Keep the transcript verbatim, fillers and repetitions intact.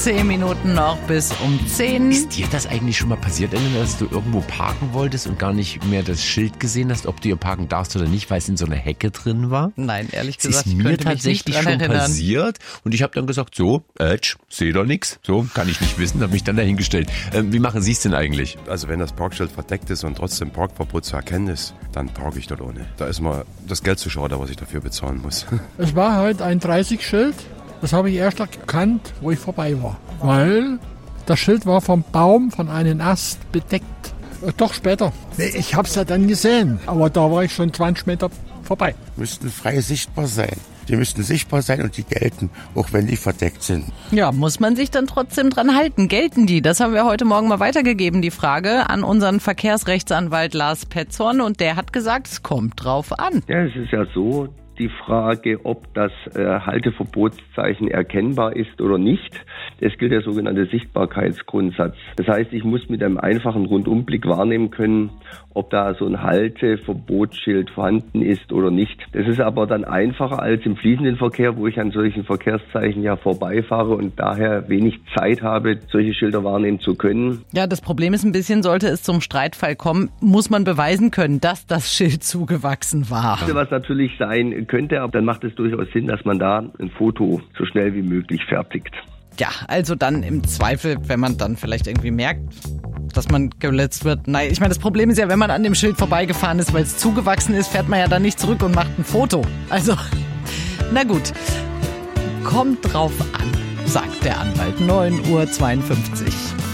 Zehn Minuten noch bis um zehn. Ist dir das eigentlich schon mal passiert, Elena, dass du irgendwo parken wolltest und gar nicht mehr das Schild gesehen hast, ob du hier parken darfst oder nicht, weil es in so einer Hecke drin war? Nein, ehrlich Das gesagt, ist ich mir könnte mich tatsächlich nicht dran schon erinnern. passiert und ich habe dann gesagt, so, Edge, seh doch nix, so, kann ich nicht wissen, habe mich dann dahingestellt. Ähm, wie machen Sie es denn eigentlich? Also wenn das Parkschild verdeckt ist und trotzdem Parkverbot zu erkennen ist, dann parke ich dort ohne. Da ist mir das Geld zu schade, was ich dafür bezahlen muss. Es war halt ein dreißig-Schild. Das habe ich erst erkannt, wo ich vorbei war. Weil das Schild war vom Baum, von einem Ast bedeckt. Äh, Doch später. Nee, ich habe es ja dann gesehen. Aber da war ich schon zwanzig Meter vorbei. Müssten frei sichtbar sein. Die müssten sichtbar sein und die gelten, auch wenn die verdeckt sind. Ja, muss man sich dann trotzdem dran halten? Gelten die? Das haben wir heute Morgen mal weitergegeben, die Frage, an unseren Verkehrsrechtsanwalt Lars Petzorn. Und der hat gesagt, es kommt drauf an. Ja, es ist ja so, die Frage, ob das äh, Halteverbotszeichen erkennbar ist oder nicht. Es gilt der sogenannte Sichtbarkeitsgrundsatz. Das heißt, ich muss mit einem einfachen Rundumblick wahrnehmen können, ob da so ein Halteverbotsschild vorhanden ist oder nicht. Das ist aber dann einfacher als im fließenden Verkehr, wo ich an solchen Verkehrszeichen ja vorbeifahre und daher wenig Zeit habe, solche Schilder wahrnehmen zu können. Ja, das Problem ist ein bisschen, sollte es zum Streitfall kommen, muss man beweisen können, dass das Schild zugewachsen war. Was natürlich sein könnte, aber dann macht es durchaus Sinn, dass man da ein Foto so schnell wie möglich fertigt. Ja, also dann im Zweifel, wenn man dann vielleicht irgendwie merkt, dass man geletzt wird. Nein, ich meine, das Problem ist ja, wenn man an dem Schild vorbeigefahren ist, weil es zugewachsen ist, fährt man ja dann nicht zurück und macht ein Foto. Also, na gut, kommt drauf an, sagt der Anwalt. neun Uhr zweiundfünfzig.